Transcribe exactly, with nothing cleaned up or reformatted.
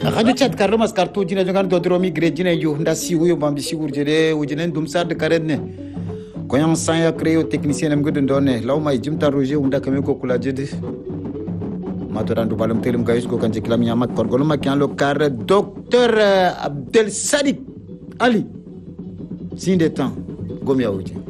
radio chat karlo mas kartu jina jongan dodro mi gre jina yo nda si wuyo bambi si urjede wujene dum sad karedne koyang sanya creo technicien am gudun donne lawma jimta roger unda kame ko kula jede matorandu balam telim gayus ko kanje kilam nyamat korgolo makian lo kar docteur Abdel Sadik Ali sinde temps gomia wuji